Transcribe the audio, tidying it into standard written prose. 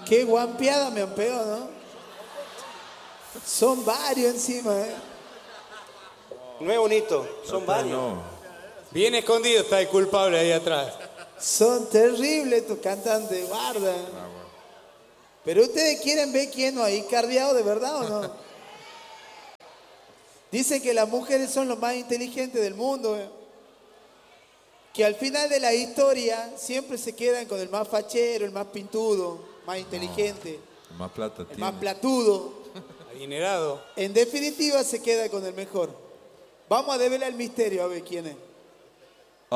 Qué guampeada me han pegado, ¿no? Son varios encima, ¿eh? No es bonito, son varios. No. Bien escondido está el culpable ahí atrás. Son terribles estos cantantes, guarda. Pero ustedes quieren ver quién no hay cardeado de verdad o no. Dicen que las mujeres son los más inteligentes del mundo, ¿eh? Que al final de la historia siempre se quedan con el más fachero, el más pintudo, más inteligente, Más plata el tiene. más platudo. Adinerado. En definitiva se queda con el mejor. Vamos a develar el misterio a ver quién es.